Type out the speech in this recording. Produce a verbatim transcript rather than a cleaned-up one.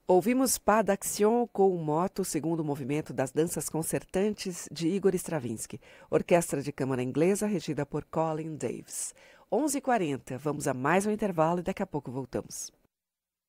Ouvimos Pas d'Action com o moto, segundo movimento das danças concertantes de Igor Stravinsky, orquestra de câmara inglesa regida por Colin Davis. onze e quarenta, vamos a mais um intervalo e daqui a pouco voltamos.